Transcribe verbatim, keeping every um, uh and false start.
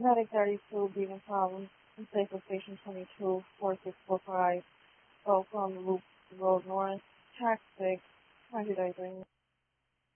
Medic thirty-two, Beacon Problems, in place of Station twenty-two, four six four five, Welcome, Loop Road North, Track six, twenty thirty-three.